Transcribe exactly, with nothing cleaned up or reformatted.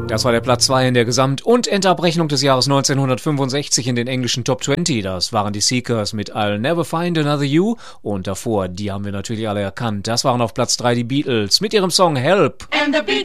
Das war der Platz zwei in der Gesamt- und Endabrechnung des Jahres neunzehnhundertfünfundsechzig in den englischen Top zwanzig. Das waren die Seekers mit I'll Never Find Another You. Und davor, die haben wir natürlich alle erkannt. Das waren auf Platz drei die Beatles mit ihrem Song Help. And the